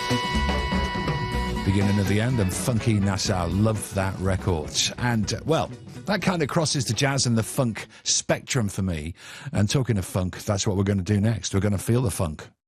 Beginning of the End and Funky Nassau. Love that record. And, well, that kind of crosses the jazz and the funk spectrum for me. And talking of funk, that's what we're going to do next. We're going to feel the funk.